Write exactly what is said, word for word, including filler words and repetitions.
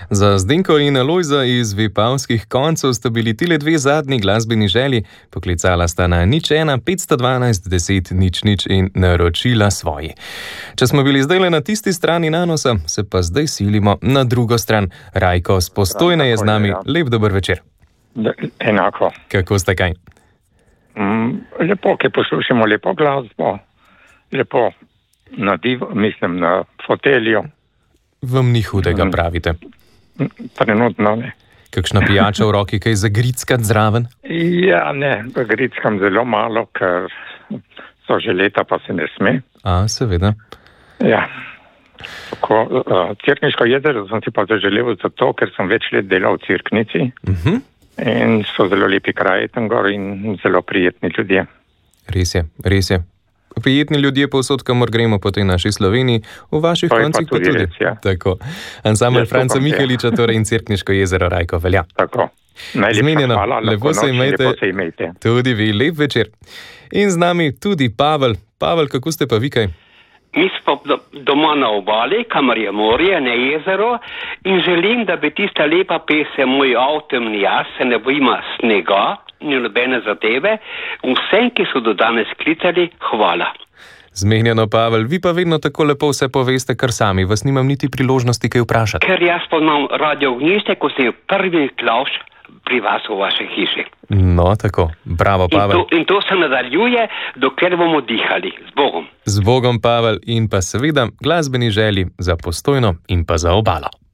Za Zdenko in Alojza iz Vipavskih koncev sta bili tile dve zadnji glasbeni želji, poklicala sta na nič ena petsto dvanajst deset nič nič in naročila svoji. Če smo bili zdajle na tisti strani nanosa, se pa zdaj silimo na drugo stran. Rajko z Postojne je z nami. Lep dober večer. Da, enako. Kako ste kaj? Mm, lepo, ki poslušamo lepo glasbo, lepo na divu, mislim na fotelju. Vam ni hudega, pravite? Trenutno ne. Kakšna pijača v roki, kaj zagrickat zraven? Ja, ne, zagrickam zelo malo, ker so že leta, pa se ne sme. A, seveda. Ja. Tako, uh, Cerkniško jezero sem si pa zaželel zato, ker sem več let delal v Cerknici. Uh-huh. In so zelo lepi kraji tam gor in zelo prijetni ljudje. Res je, res je. Prijetni ljudje povsod, kamor gremo po tej naši Sloveniji, v vaših koncih pa tudi. Res, ja. Tako. Ansambel Franca Miheliča, torej in Cerkniško jezero, Rajko, velja. Tako. Najlepša hvala, lepo se imejte. Lepo se imejte. Tudi vi, lep večer. In z nami tudi Pavel. Pavel, kako ste pa vi kaj? Mi smo doma na obali, kamor je morje, ne jezero, in želim, da bi tista lepa pesem Moj avto in jaz se ne bojima snega, ni nobene zadeve, vsem, ki so do danes klicali, hvala. Zmenjeno, Pavel, vi pa vedno tako lepo vse poveste, kar sami, vas nimam niti priložnosti kaj vprašati. Ker jaz poznam Radio Ognjišče, ko sem prvi klavš pri vas v vaši hiši. No, tako. Bravo, Pavel. In to, in to se nadaljuje, dokler bomo dihali. Z Bogom. Z Bogom, Pavel, in pa seveda glasbeni želji za Postojno in pa za obalo.